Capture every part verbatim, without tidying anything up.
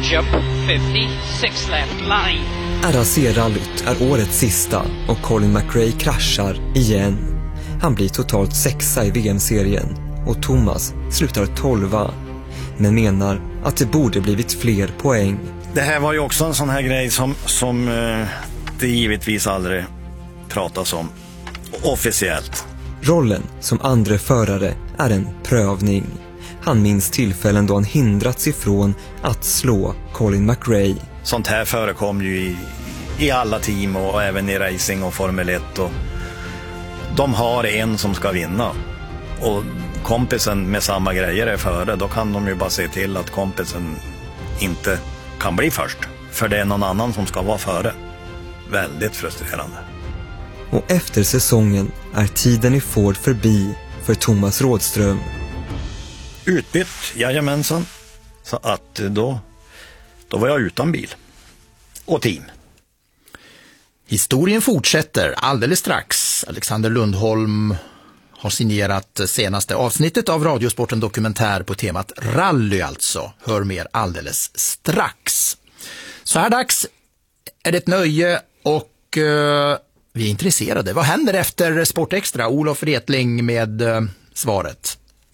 Jump fifty-six left line. R A C-rallyt är årets sista och Colin McRae kraschar igen. Han blir totalt sexa i V M-serien och Thomas slutar tolva, men menar att det borde blivit fler poäng. Det här var ju också en sån här grej som, som eh, det givetvis aldrig pratas om officiellt. Rollen som andra förare är en prövning. Han minns tillfällen då han hindrats ifrån att slå Colin McRae. Sånt här förekom ju i, i alla team och även i racing och Formel ett. Och de har en som ska vinna. Och kompisen med samma grejer är före. Då kan de ju bara se till att kompisen inte kan bli först. För det är någon annan som ska vara före. Väldigt frustrerande. Och efter säsongen är tiden i Ford förbi för Thomas Rådström. Utbytt, jajamensan. Så att då, då var jag utan bil. Och team. Historien fortsätter alldeles strax. Alexander Lundholm har signerat senaste avsnittet av Radiosporten Dokumentär på temat rally alltså. Hör mer alldeles strax. Så här dags är det ett nöje och uh, vi är intresserade. Vad händer efter Sport Extra? Olof Retling med uh, svaret.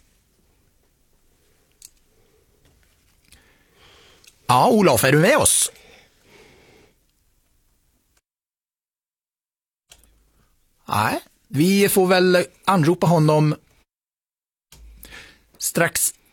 Ja, Olof, är du med oss? Nej, vi får väl anropa honom strax